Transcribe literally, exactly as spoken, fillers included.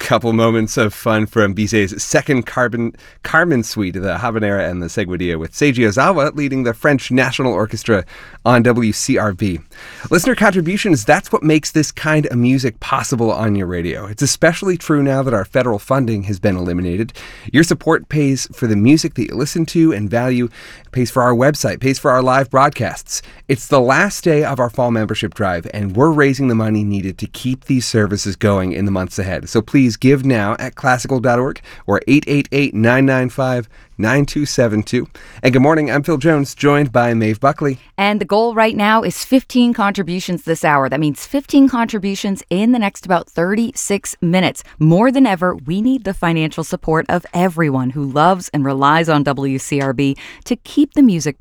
couple moments of fun from Bizet's second Carbon, Carmen suite, the Habanera and the Seguidilla, with Seiji Ozawa leading the French National Orchestra on W C R B. Listener contributions, that's what makes this kind of music possible on your radio. It's especially true now that our federal funding has been eliminated. Your support pays for the music that you listen to and value, pays for our website, pays for our live broadcasts. It's the last day of our fall membership drive, and we're raising the money needed to keep these services going in the months ahead. So please give now at classical dot org or eight eight eight, nine nine five, nine two seven two. And good morning, I'm Phil Jones, joined by Maeve Buckley. And the goal right now is fifteen contributions this hour. That means fifteen contributions in the next about thirty-six minutes. More than ever, we need the financial support of everyone who loves and relies on W C R B to keep the music